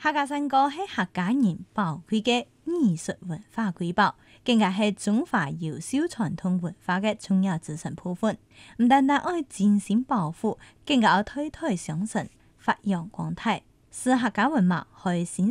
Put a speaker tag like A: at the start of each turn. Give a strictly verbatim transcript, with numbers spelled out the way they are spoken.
A: 客家山歌係客家人寶貴嘅藝術文化瑰寶，更加係中華優秀傳統文化嘅重要組成部分。唔單單愛精心保護，更加要推推上層，發揚光大，使客家文化可以先